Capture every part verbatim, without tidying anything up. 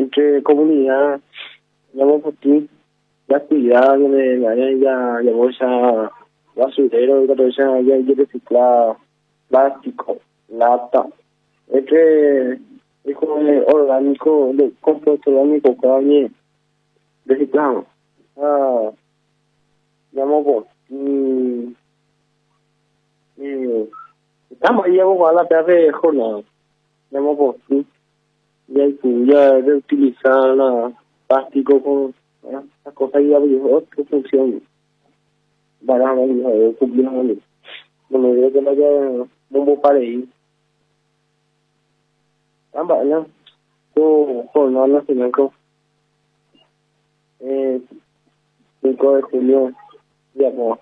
entre comunidad, digamos, por ti, la actividad de la ya llamó ya basurero, que ya ya ya reciclar plástico, lata, entre hijo de orgánico, de compuesto orgánico, cada día reciclamos. Ah, digamos, por y, y estamos ahí a la tarde de jornada, digamos, por ti. Ya ya reutilizar la plástico con ¿verdad? Las cosas ya otra función para cumplir bueno yo que no haya bombo para ahí ambas no tu jornada nacional con eh cinco de julio ya no.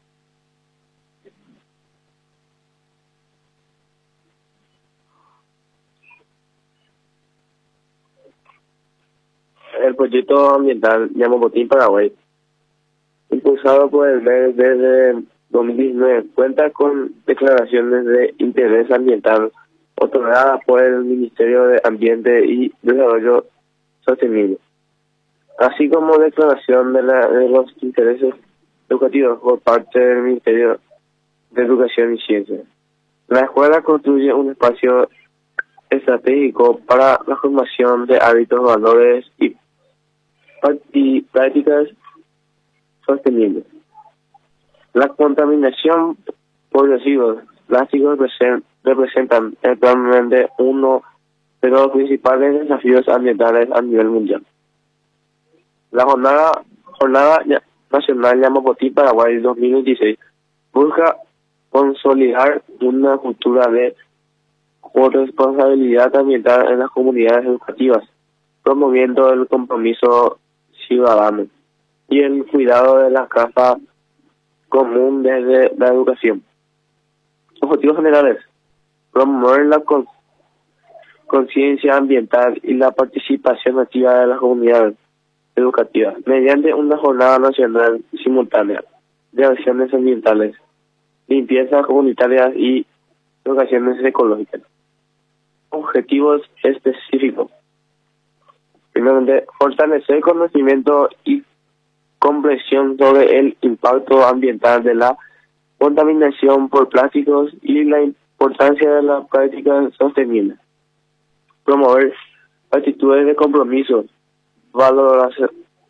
El proyecto ambiental Llamapotín Paraguay, impulsado por el M E D desde dos mil diecinueve, cuenta con declaraciones de interés ambiental otorgadas por el Ministerio de Ambiente y Desarrollo Sostenible, así como declaración de, la, de los intereses educativos por parte del Ministerio de Educación y Ciencia. La escuela construye un espacio estratégico para la formación de hábitos, valores y y prácticas sostenibles. La contaminación por residuos plásticos representan actualmente uno de los principales desafíos ambientales a nivel mundial. La jornada, jornada Nacional Llamapotín Paraguay dos mil veintiséis busca consolidar una cultura de corresponsabilidad ambiental en las comunidades educativas, promoviendo el compromiso ciudadano y el cuidado de la casa común desde la educación. Objetivos generales: promover la con, conciencia ambiental y la participación activa de las comunidades educativas mediante una jornada nacional simultánea de acciones ambientales, limpiezas comunitarias y educaciones ecológicas. Objetivos específicos: primeramente, fortalecer conocimiento y comprensión sobre el impacto ambiental de la contaminación por plásticos y la importancia de la práctica sostenible. Promover actitudes de compromiso, valoración,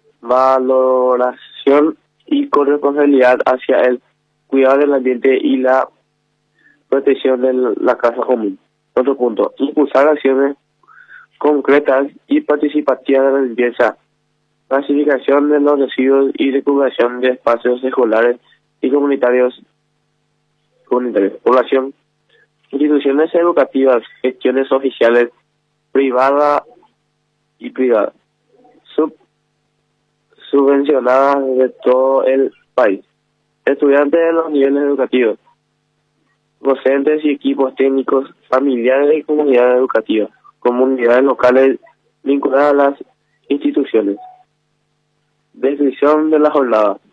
valoración y corresponsabilidad hacia el cuidado del ambiente y la protección de la casa común. Otro punto: impulsar acciones concretas y participativas de la limpieza, clasificación de los residuos y recuperación de espacios escolares y comunitarios. comunitarios. Población, instituciones educativas, gestiones oficiales, privada y privada, sub, subvencionadas de todo el país, estudiantes de los niveles educativos, docentes y equipos técnicos, familiares y comunidades educativas, comunidades locales vinculadas a las instituciones. Descripción de la jornada: